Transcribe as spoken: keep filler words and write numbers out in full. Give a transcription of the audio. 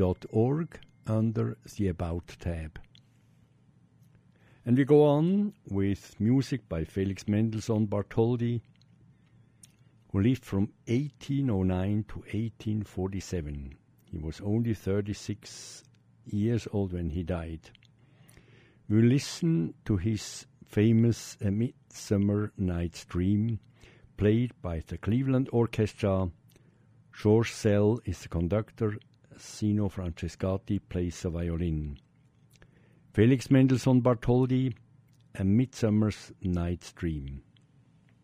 dot org under the About tab. And we go on with music by Felix Mendelssohn Bartholdy, who lived from eighteen oh nine to eighteen forty-seven. He was only thirty-six years old when he died. We'll listen to his famous A Midsummer Night's Dream, played by the Cleveland Orchestra. George Szell is the conductor, Sino Francescati plays the violin. Felix Mendelssohn Bartholdy, A Midsummer Night's Dream.